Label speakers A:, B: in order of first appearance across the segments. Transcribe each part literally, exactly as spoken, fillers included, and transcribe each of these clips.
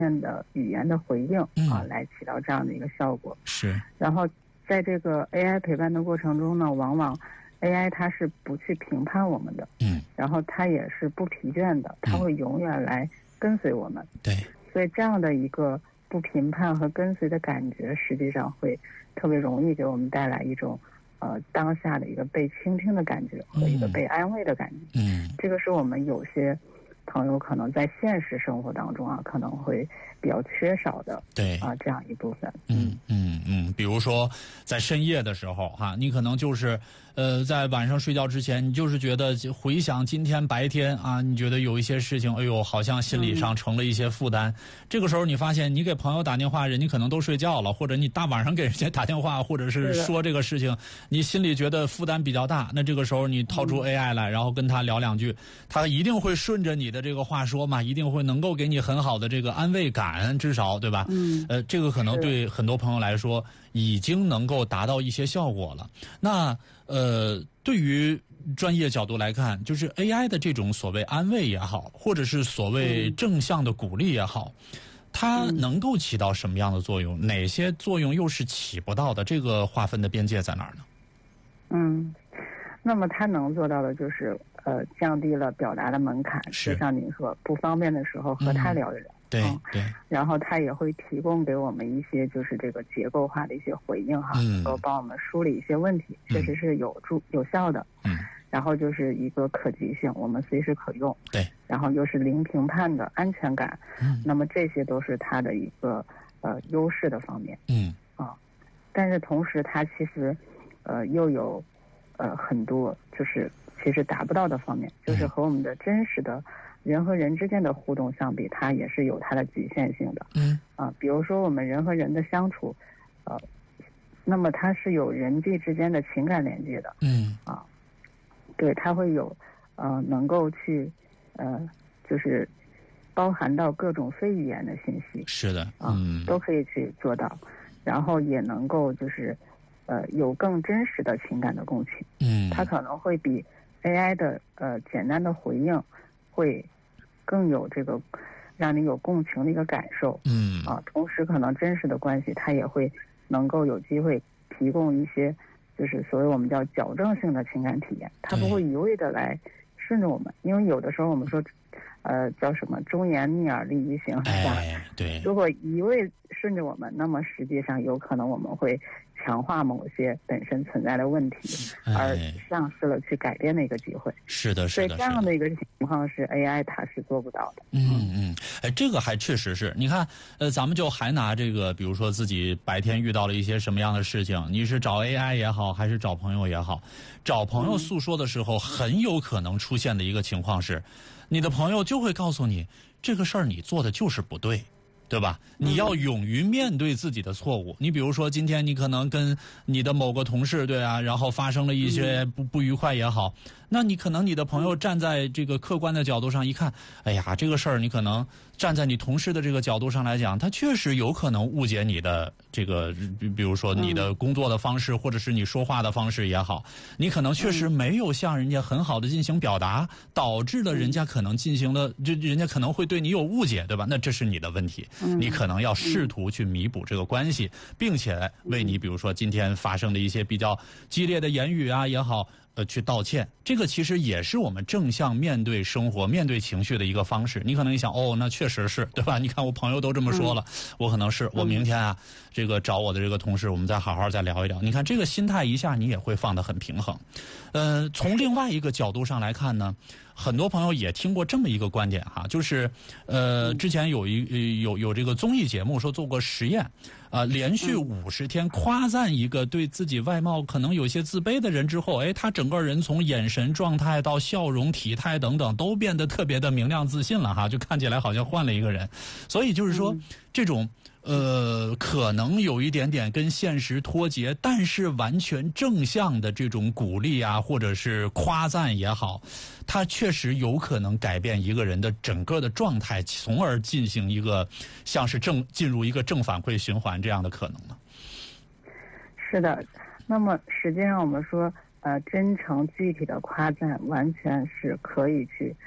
A: 的语言的回应、
B: 嗯、
A: 啊，来起到这样的一个效果。
B: 是。
A: 然后在这个 A I 陪伴的过程中呢，往往 A I 它是不去评判我们的，
B: 嗯，
A: 然后它也是不疲倦的，它会永远来跟随我们。
B: 对，
A: 所以这样的一个不评判和跟随的感觉，实际上会特别容易给我们带来一种呃当下的一个被倾听的感觉和一个被安慰的感觉。
B: 嗯，
A: 这个是我们有些朋友可能在现实生活当中啊，可能会比较缺少的，
B: 对
A: 啊，这样一部分。
B: 嗯嗯嗯，比如说在深夜的时候哈，你可能就是呃在晚上睡觉之前，你就是觉得回想今天白天啊，你觉得有一些事情，哎呦，好像心理上成了一些负担。嗯、这个时候你发现你给朋友打电话，人家可能都睡觉了，或者你大晚上给人家打电话，或者是说这个事情，你心里觉得负担比较大，那这个时候你掏出 A I 来，然后跟他聊两句，他一定会顺着你的这个话说嘛，一定会能够给你很好的这个安慰感，至少对吧？
A: 嗯，
B: 呃，这个可能对很多朋友来说已经能够达到一些效果了。那呃，对于专业角度来看，就是 A I 的这种所谓安慰也好，或者是所谓正向的鼓励也好，嗯、它能够起到什么样的作用？嗯、哪些作用又是起不到的？这个划分的边界在哪儿呢？
A: 嗯，那么它能做到的就是呃，降低了表达的门槛，就像您说，不方便的时候和他聊一聊。嗯
B: 对对，
A: 然后他也会提供给我们一些就是这个结构化的一些回应哈，能够帮我们梳理一些问题，确实是有助有效的。
B: 嗯，
A: 然后就是一个可及性，我们随时可用。
B: 对，
A: 然后又是零评判的安全感。
B: 嗯，
A: 那么这些都是它的一个呃优势的方面。
B: 嗯
A: 啊，但是同时它其实呃又有呃很多就是其实达不到的方面，就是和我们的真实的人和人之间的互动相比，它也是有它的局限性的。
B: 嗯
A: 啊，比如说我们人和人的相处，呃，那么它是有人际之间的情感连接的。
B: 嗯
A: 啊，对，它会有呃能够去呃就是包含到各种非语言的信息。
B: 是的，
A: 嗯，都可以去做到，然后也能够就是呃有更真实的情感的共情。
B: 嗯，
A: 它可能会比 A I 的呃简单的回应会更有这个让你有共情的一个感受。
B: 嗯
A: 啊，同时可能真实的关系它也会能够有机会提供一些就是所谓我们叫矫正性的情感体验，它不会一味的来顺着我们，因为有的时候我们说呃叫什么忠言逆耳利于行还下。
B: 哎，对，
A: 如果一味顺着我们，那么实际上有可能我们会强化某些本身存在的问题，而丧失了去改变的一个机会。
B: 是的，是的。
A: 所以这样的一个情况是 A I 它是做不到的。
B: 嗯嗯，哎，这个还确实是。你看，呃，咱们就还拿这个，比如说自己白天遇到了一些什么样的事情，你是找 A I 也好，还是找朋友也好，找朋友诉说的时候，很有可能出现的一个情况是，你的朋友就会告诉你，这个事儿你做的就是不对。对吧？你要勇于面对自己的错误。你比如说，今天你可能跟你的某个同事，对啊，然后发生了一些不不愉快也好，那你可能你的朋友站在这个客观的角度上一看，哎呀，这个事儿你可能站在你同事的这个角度上来讲，他确实有可能误解你的这个，比如说你的工作的方式，或者是你说话的方式也好，你可能确实没有向人家很好的进行表达，导致了人家可能进行了，就人家可能会对你有误解，对吧？那这是你的问题。你可能要试图去弥补这个关系，并且为你比如说今天发生的一些比较激烈的言语啊也好，呃，去道歉。这个其实也是我们正向面对生活、面对情绪的一个方式。你可能一想，哦，那确实是，对吧？你看我朋友都这么说了，我可能是我明天啊，这个找我的这个同事，我们再好好再聊一聊。你看这个心态一下你也会放得很平衡。呃，从另外一个角度上来看呢，很多朋友也听过这么一个观点哈，就是呃，之前有一有有这个综艺节目说做过实验，啊、呃，连续五十天夸赞一个对自己外貌可能有些自卑的人之后，哎，他整个人从眼神状态到笑容、体态等等都变得特别的明亮自信了哈，就看起来好像换了一个人。所以就是说，这种呃，可能有一点点跟现实脱节，但是完全正向的这种鼓励啊，或者是夸赞也好，它确实有可能改变一个人的整个的状态，从而进行一个像是正进入一个正反馈循环这样的可能呢？
A: 是的，那么实际上我们说，呃，真诚具体的夸赞完全是可以去，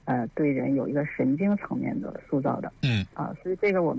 A: 呃对人有一个神经层面的塑造的。
B: 嗯
A: 啊，所以这个我们。